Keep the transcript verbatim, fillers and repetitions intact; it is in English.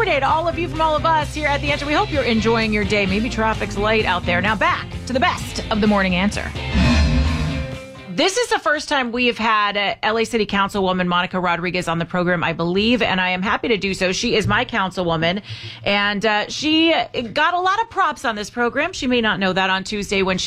Labor Day to all of you from all of us here at The Answer. We hope you're enjoying your day. Maybe traffic's light out there. Now back to the best of the morning answer. This is the first time we have had uh, L A City Councilwoman Monica Rodriguez on the program, I believe, and I am happy to do so. She is my councilwoman, and uh, she got a lot of props on this program. She may not know that on Tuesday when she